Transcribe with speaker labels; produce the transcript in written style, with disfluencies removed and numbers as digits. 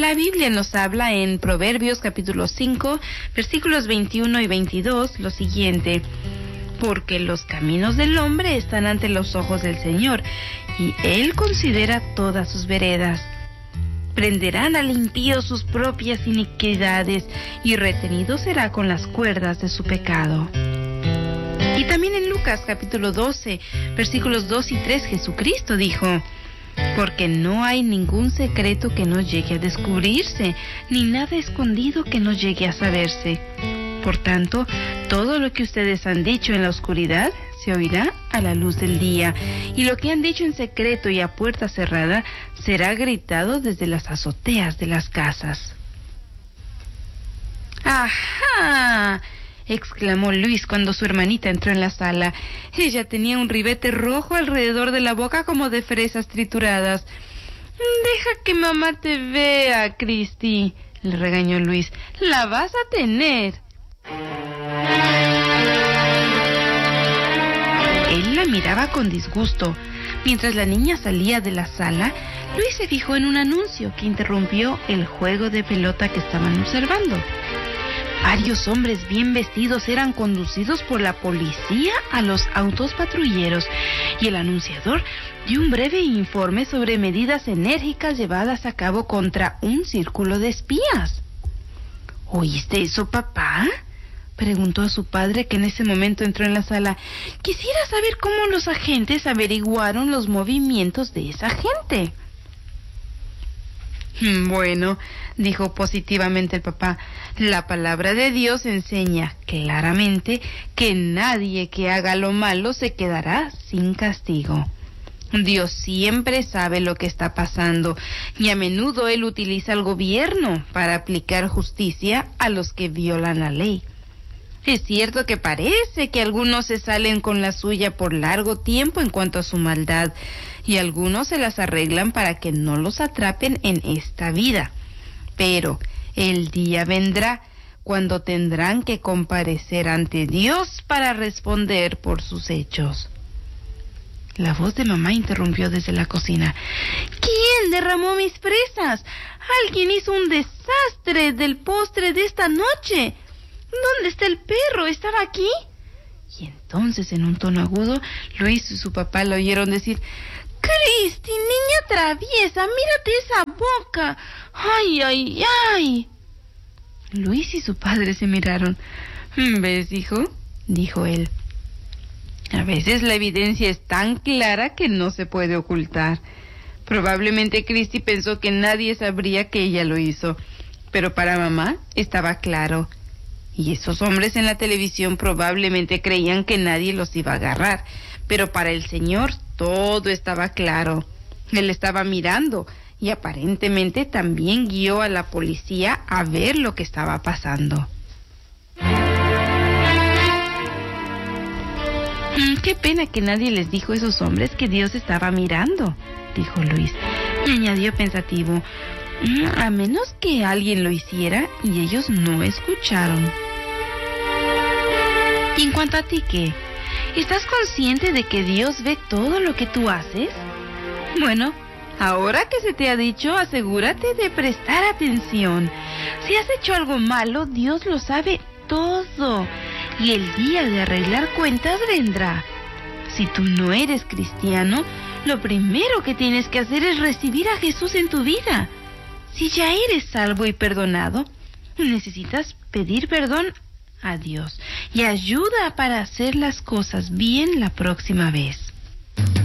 Speaker 1: La Biblia nos habla en Proverbios capítulo 5, versículos 21 y 22, lo siguiente: porque los caminos del hombre están ante los ojos del Señor, y Él considera todas sus veredas. Prenderán al impío sus propias iniquidades, y retenido será con las cuerdas de su pecado. Y también en Lucas capítulo 12, versículos 2 y 3, Jesucristo dijo: porque no hay ningún secreto que no llegue a descubrirse, ni nada escondido que no llegue a saberse. Por tanto, todo lo que ustedes han dicho en la oscuridad se oirá a la luz del día, y lo que han dicho en secreto y a puerta cerrada será gritado desde las azoteas de las casas. ¡Ajá!, exclamó Luis cuando su hermanita entró en la sala. Ella tenía un ribete rojo alrededor de la boca como de fresas trituradas. «Deja que mamá te vea, Cristi», le regañó Luis. «La vas a tener». Él la miraba con disgusto. Mientras la niña salía de la sala, Luis se fijó en un anuncio que interrumpió el juego de pelota que estaban observando. Varios hombres bien vestidos eran conducidos por la policía a los autos patrulleros, y el anunciador dio un breve informe sobre medidas enérgicas llevadas a cabo contra un círculo de espías. «¿Oíste eso, papá?», preguntó a su padre, que en ese momento entró en la sala. «Quisiera saber cómo los agentes averiguaron los movimientos de esa gente». «Bueno», dijo positivamente el papá, «la palabra de Dios enseña claramente que nadie que haga lo malo se quedará sin castigo. Dios siempre sabe lo que está pasando, y a menudo Él utiliza al gobierno para aplicar justicia a los que violan la ley. Es cierto que parece que algunos se salen con la suya por largo tiempo en cuanto a su maldad, y algunos se las arreglan para que no los atrapen en esta vida. Pero el día vendrá cuando tendrán que comparecer ante Dios para responder por sus hechos». La voz de mamá interrumpió desde la cocina. «¿Quién derramó mis fresas? Alguien hizo un desastre del postre de esta noche. ¿Dónde está el perro? ¿Estaba aquí?». Y entonces, en un tono agudo, Luis y su papá la oyeron decir: «Cristi, niña traviesa, mírate esa boca. ¡Ay, ay, ay!». Luis y su padre se miraron. «¿Ves, hijo?», dijo él. «A veces la evidencia es tan clara que no se puede ocultar. Probablemente Cristi pensó que nadie sabría que ella lo hizo, pero para mamá estaba claro. Y esos hombres en la televisión probablemente creían que nadie los iba a agarrar, pero para el Señor todo estaba claro. Él estaba mirando y aparentemente también guió a la policía a ver lo que estaba pasando». «Qué pena que nadie les dijo a esos hombres que Dios estaba mirando», dijo Luis, y añadió pensativo: «a menos que alguien lo hiciera y ellos no escucharon». «¿Y en cuanto a ti qué? ¿Estás consciente de que Dios ve todo lo que tú haces? Bueno, ahora que se te ha dicho, asegúrate de prestar atención. Si has hecho algo malo, Dios lo sabe todo, y el día de arreglar cuentas vendrá. Si tú no eres cristiano, lo primero que tienes que hacer es recibir a Jesús en tu vida. Si ya eres salvo y perdonado, necesitas pedir perdón a Dios y ayuda para hacer las cosas bien la próxima vez».